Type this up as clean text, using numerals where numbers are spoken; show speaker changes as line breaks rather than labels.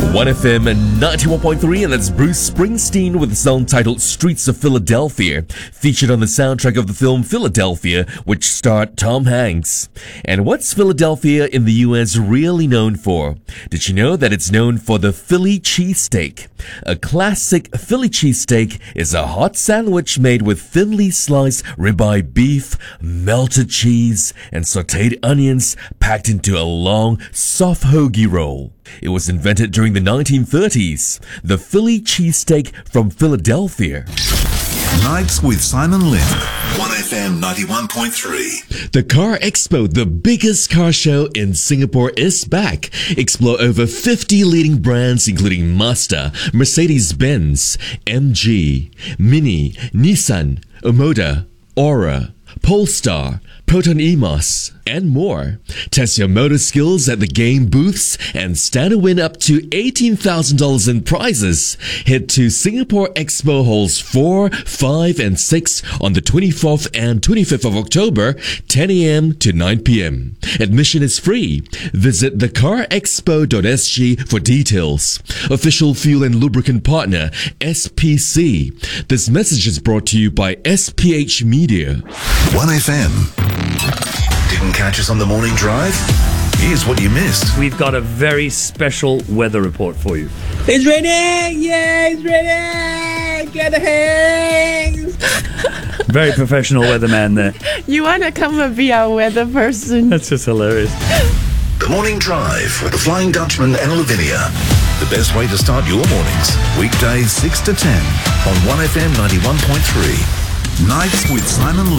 1FM 91.3, and that's Bruce Springsteen with a song titled Streets of Philadelphia, featured on the soundtrack of the film Philadelphia, which starred Tom Hanks. And what's Philadelphia in the US really known for? Did you know that it's known for the Philly cheesesteak? A classic Philly cheesesteak is a hot sandwich made with thinly sliced ribeye beef, melted cheese, and sautéed onions packed into a long, soft hoagie roll. It was invented during the 1930s. The Philly cheesesteak from Philadelphia.
Nights with Simon Lim. 1FM 91.3.
The Car Expo, the biggest car show in Singapore, is back. Explore over 50 leading brands including Mazda, Mercedes-Benz, MG, Mini, Nissan, Omoda, Aura, Polestar, Proton EMOS, and more. Test your motor skills at the game booths and stand to win up to $18,000 in prizes. Head to Singapore Expo Halls 4, 5, and 6 on the 24th and 25th of October, 10 a.m. to 9 p.m. Admission is free. Visit thecarexpo.sg for details. Official fuel and lubricant partner, SPC. This message is brought to you by SPH Media.
1FM. Didn't catch us on the morning drive? Here's what you missed.
We've got a very special weather report for you.
It's raining! Yeah, it's raining! Get the hands!
Very professional weatherman there.
You want to come and be our weather person?
That's just hilarious.
The morning drive with the Flying Dutchman and Lavinia. The best way to start your mornings. Weekdays 6 to 10 on 1FM 91.3. Nights with Simon Lim.